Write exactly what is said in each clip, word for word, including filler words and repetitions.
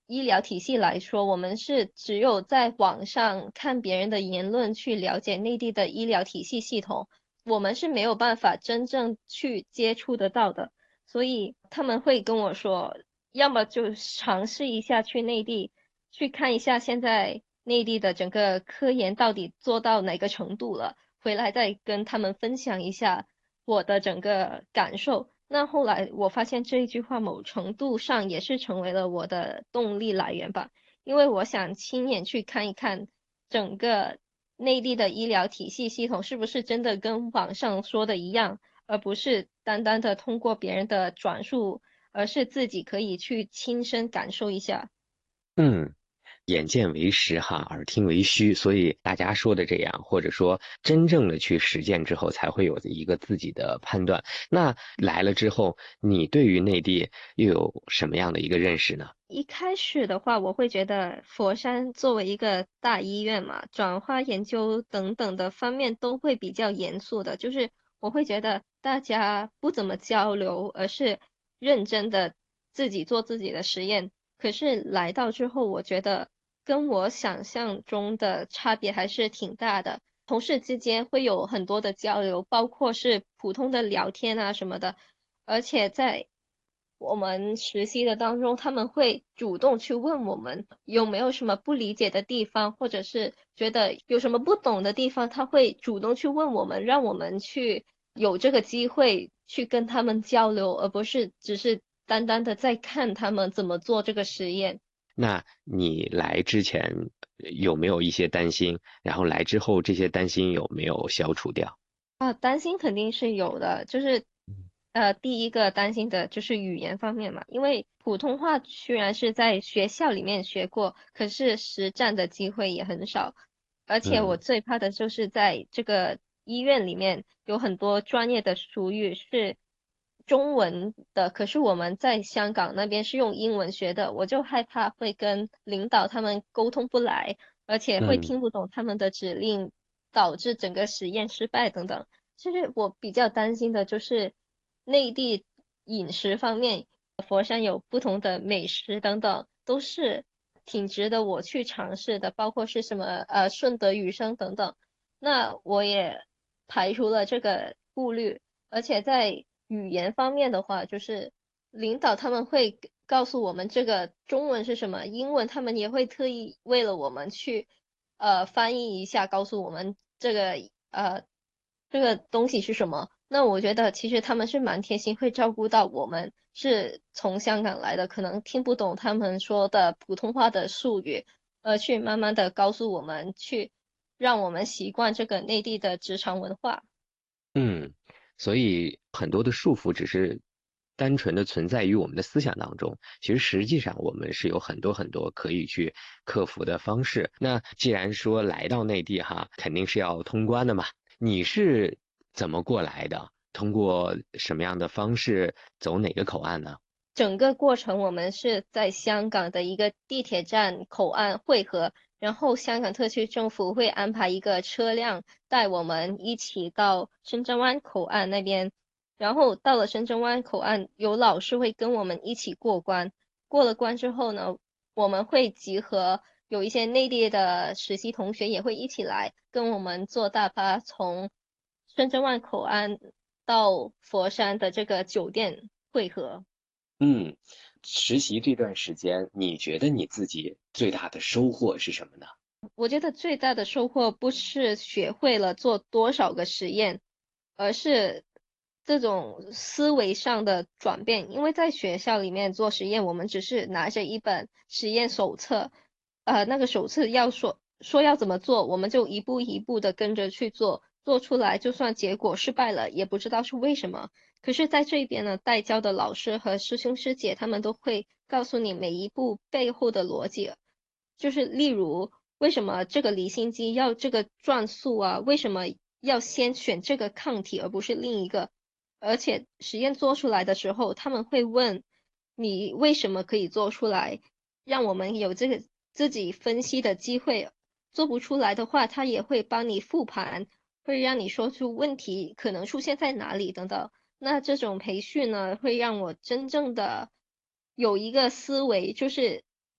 医疗体系来说，我们是只有在网上看别人的言论去了解内地的医疗体系系统，我们是没有办法真正去接触得到的。所以他们会跟我说，要么就尝试一下去内地去看一下现在内地的整个科研到底做到哪个程度了，回来再跟他们分享一下我的整个感受。那后来我发现这一句话某程度上也是成为了我的动力来源吧，因为我想亲眼去看一看整个内地的医疗体系系统是不是真的跟网上说的一样，而不是单单的通过别人的转述，而是自己可以去亲身感受一下。 嗯。眼见为实哈，耳听为虚，所以大家说的这样，或者说真正的去实践之后，才会有一个自己的判断。那来了之后，你对于内地又有什么样的一个认识呢？ 一开始的话，我会觉得佛山作为一个大医院嘛，转化研究等等的方面都会比较严肃的，就是我会觉得大家不怎么交流，而是认真的自己做自己的实验。可是来到之后，我觉得跟我想象中的差别还是挺大的。同事之间会有很多的交流，包括是普通的聊天啊什么的，而且在我们实习的当中，他们会主动去问我们有没有什么不理解的地方，或者是觉得有什么不懂的地方，他会主动去问我们，让我们去有这个机会去跟他们交流，而不是只是单单的在看他们怎么做这个实验。 那你来之前呃有没有一些担心？然后来之后，这些担心有没有消除掉？ 啊，担心肯定是有的，就是呃，第一个担心的就是语言方面嘛，因为普通话虽然是在学校里面学过，可是实战的机会也很少，而且我嗯最怕的就是在这个医院里面有很多专业的术语是中文的，可是我们在香港那边是用英文学的，我就害怕会跟领导他们沟通不来。而且会嗯。 听不懂他们的指令，导致整个实验失败等等。其实我比较担心的就是内地饮食方面，佛山有不同的美食等等，都是挺值得我去尝试的，包括是什么呃顺德雨生等等。那我也排除了这个顾虑，而且在语言方面的话，就是领导他们会告诉我们这个中文是什么，英文他们也会特意为了我们去呃翻译一下，告诉我们这个呃这个东西是什么。那我觉得其实他们是蛮贴心，会照顾到我们是从香港来的，可能听不懂他们说的普通话的术语，呃，去慢慢的告诉我们，去让我们习惯这个内地的职场文化。 嗯，所以很多的束缚只是单纯的存在于我们的思想当中，其实实际上我们是有很多很多可以去克服的方式。那既然说来到内地哈，肯定是要通关的嘛，你是怎么过来的？通过什么样的方式走哪个口岸呢？ 整个过程我们是在香港的一个地铁站口岸汇合，然后香港特区政府会安排一个车辆带我们一起到深圳湾口岸那边，然后到了深圳湾口岸，有老师会跟我们一起过关。过了关之后呢，我们会集合，有一些内地的实习同学也会一起来跟我们坐大巴从深圳湾口岸到佛山的这个酒店汇合。 嗯，实习这段时间，你觉得你自己最大的收获是什么呢？ 我觉得最大的收获不是学会了做多少个实验，而是这种思维上的转变。因为在学校里面做实验，我们只是拿着一本实验手册，呃，那个手册要说说要怎么做，我们就一步一步的跟着去做，做出来就算结果失败了，也不知道是为什么。可是在这边呢，带教的老师和师兄师姐他们都会告诉你每一步背后的逻辑。就是例如，为什么这个离心机要这个转速啊？为什么要先选这个抗体而不是另一个？而且实验做出来的时候，他们会问你为什么可以做出来，让我们有这个自己分析的机会。做不出来的话，他也会帮你复盘，会让你说出问题可能出现在哪里等等。那这种培训呢，会让我真正的有一个思维，就是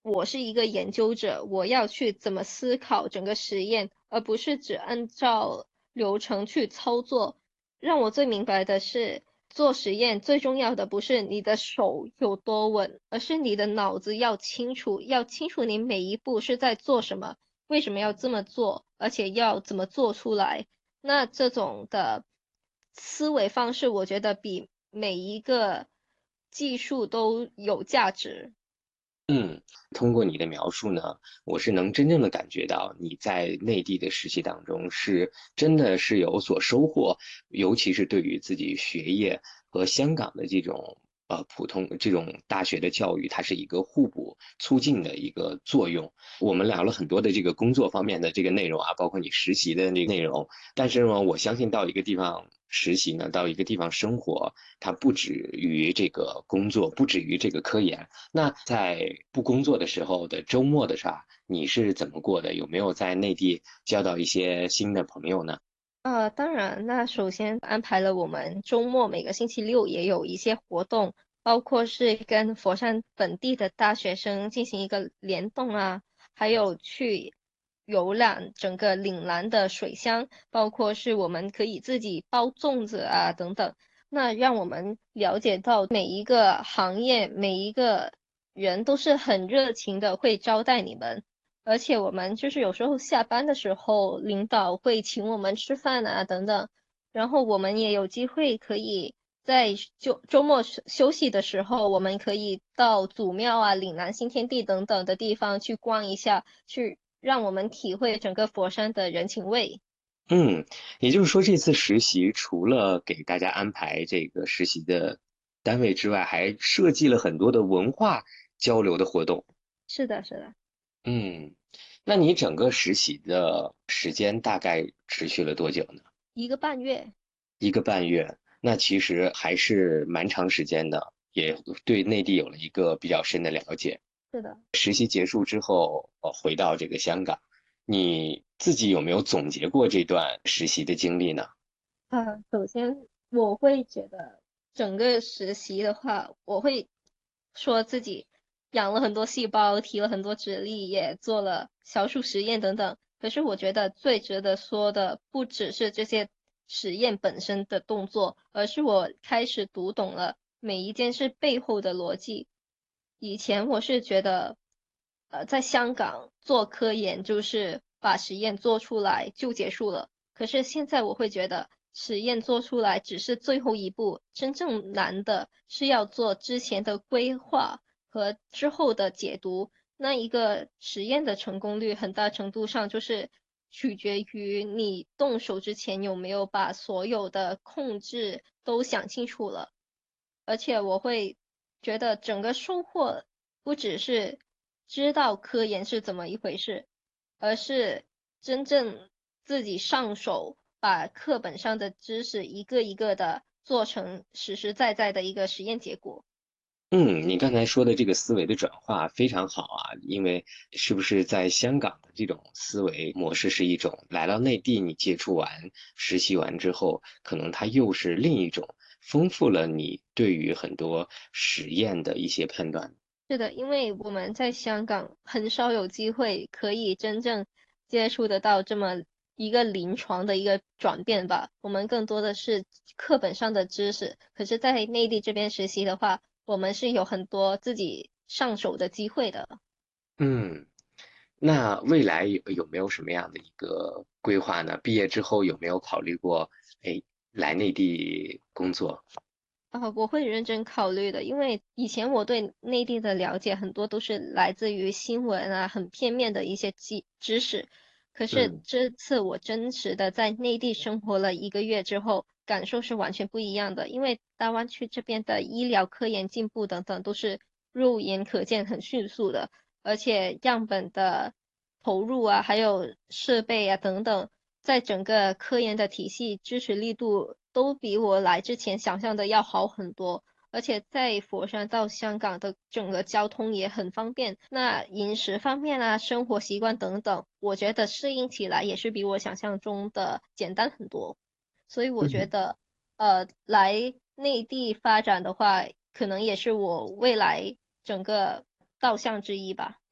我是一个研究者，我要去怎么思考整个实验，而不是只按照流程去操作。让我最明白的是，做实验最重要的不是你的手有多稳，而是你的脑子要清楚，要清楚你每一步是在做什么，为什么要这么做，而且要怎么做出来。那这种的思维方式，我觉得比每一个技术都有价值。 嗯，通过你的描述呢，我是能真正的感觉到你在内地的实习当中是真的是有所收获，尤其是对于自己学业和香港的这种呃普通这种大学的教育，它是一个互补促进的一个作用。我们聊了很多的这个工作方面的这个内容啊，包括你实习的那个内容，但是呢，我相信到一个地方实习呢，到一个地方生活，它不止于这个工作，不止于这个科研。那在不工作的时候的周末的时候，你是怎么过的？有没有在内地交到一些新的朋友呢？ 呃，当然，那首先安排了我们周末每个星期六也有一些活动，包括是跟佛山本地的大学生进行一个联动啊，还有去游览整个岭南的水乡，包括是我们可以自己包粽子啊等等。那让我们了解到每一个行业、每一个人都是很热情的，会招待你们。而且我们就是有时候下班的时候，领导会请我们吃饭啊等等，然后我们也有机会可以在周周末休休息的时候，我们可以到祖庙啊、岭南新天地等等的地方去逛一下，去让我们体会整个佛山的人情味。 嗯，也就是说，这次实习除了给大家安排这个实习的单位之外，还设计了很多的文化交流的活动。 是的，是的， 嗯，那你整个实习的时间大概持续了多久呢？ 一个半月。 一个半月，那其实还是蛮长时间的，也对内地有了一个比较深的了解。 是的。 实习结束之后，呃，回到这个香港，你自己有没有总结过这段实习的经历呢？ 啊，首先我会觉得整个实习的话，我会说自己养了很多细胞，提了很多指令，也做了小鼠实验等等。可是我觉得最值得说的不只是这些实验本身的动作，而是我开始读懂了每一件事背后的逻辑。以前我是觉得，呃，在香港做科研就是把实验做出来就结束了。可是现在我会觉得，实验做出来只是最后一步，真正难的是要做之前的规划和之后的解读。那一个实验的成功率，很大程度上就是取决于你动手之前有没有把所有的控制都想清楚了。而且我会觉得整个收获不只是知道科研是怎么一回事，而是真正自己上手，把课本上的知识一个一个的做成实实在在的一个实验结果。 嗯，你刚才说的这个思维的转化非常好啊，因为是不是在香港的这种思维模式是一种，来到内地你接触完、实习完之后，可能它又是另一种，丰富了你对于很多实验的一些判断。 是的，因为我们在香港很少有机会可以真正接触得到这么一个临床的一个转变吧。我们更多的是课本上的知识，可是在内地这边实习的话，我们是有很多自己上手的机会的。 嗯，那未来有有没有什么样的一个规划呢？毕业之后有没有考虑过，哎，来内地工作？ 啊，我会认真考虑的，因为以前我对内地的了解很多都是来自于新闻啊，很片面的一些知知识。可是嗯。 这次我真实的在内地生活了一个月之后，感受是完全不一样的。因为大湾区这边的医疗科研进步等等都是肉眼可见、很迅速的，而且样本的投入啊，还有设备啊等等。在整个科研的体系支持力度都比我来之前想象的要好很多，而且在佛山到香港的整个交通也很方便。那饮食方面啊，生活习惯等等，我觉得适应起来也是比我想象中的简单很多。所以我觉嗯。 得，呃，来内地发展的话，可能也是我未来整个导向之一吧。